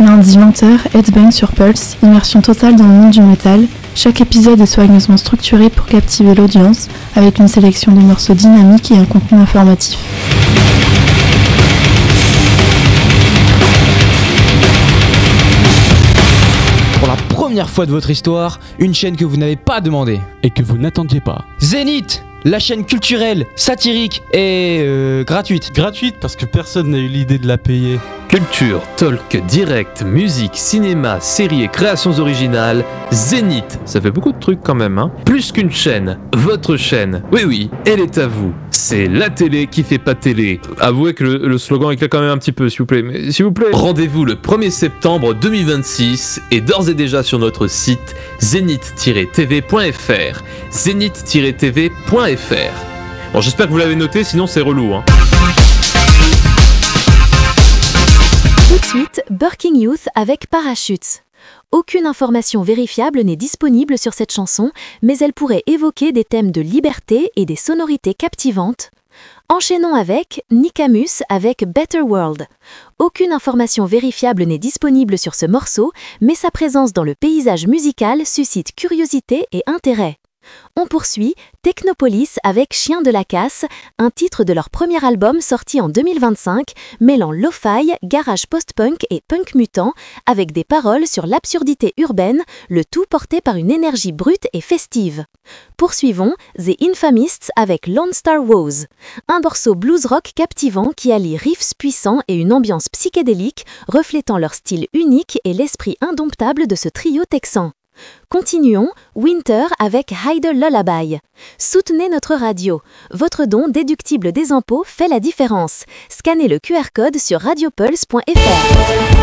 Lundi 20h, Headbang sur Pulse, immersion totale dans le monde du métal. Chaque épisode est soigneusement structuré pour captiver l'audience, avec une sélection de morceaux dynamiques et un contenu informatif. Pour la première fois de votre histoire, une chaîne que vous n'avez pas demandé. Et que vous n'attendiez pas. Zénith, la chaîne culturelle, satirique et gratuite. Gratuite parce que personne n'a eu l'idée de la payer. Culture, talk, direct, musique, cinéma, séries et créations originales, Zénith, ça fait beaucoup de trucs quand même, hein. Plus qu'une chaîne, votre chaîne. Oui, elle est à vous. C'est la télé qui fait pas télé. Avouez que le slogan éclate quand même un petit peu, s'il vous plaît. Mais s'il vous plaît, rendez-vous le 1er septembre 2026 et d'ores et déjà sur notre site zénith-tv.fr. Zénith-tv.fr. Bon, j'espère que vous l'avez noté, sinon c'est relou, hein. Tout de suite, Birking Youth avec Parachutes. Aucune information vérifiable n'est disponible sur cette chanson, mais elle pourrait évoquer des thèmes de liberté et des sonorités captivantes. Enchaînons avec Nikamus avec Better World. Aucune information vérifiable n'est disponible sur ce morceau, mais sa présence dans le paysage musical suscite curiosité et intérêt. On poursuit Technopolis avec Chien de la Casse, un titre de leur premier album sorti en 2025, mêlant lo-fi, garage post-punk et punk mutant, avec des paroles sur l'absurdité urbaine, le tout porté par une énergie brute et festive. Poursuivons The Infamists avec Lone Star Woes, un morceau blues rock captivant qui allie riffs puissants et une ambiance psychédélique, reflétant leur style unique et l'esprit indomptable de ce trio texan. Continuons, Winter avec Hide Lullaby. Soutenez notre radio. Votre don déductible des impôts fait la différence. Scannez le QR code sur radiopulse.fr.